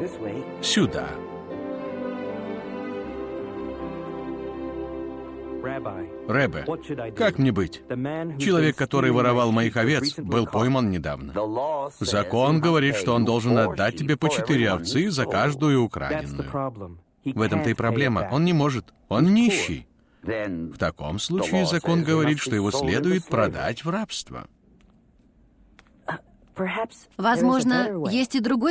Сюда. Ребе, как мне быть? Человек, который воровал моих овец, был пойман недавно. Закон говорит, что он должен отдать тебе по 4 овцы за каждую украденную. В этом-то и проблема. Он не может. Он нищий. В таком случае закон говорит, что его следует продать в рабство. Возможно, есть и другой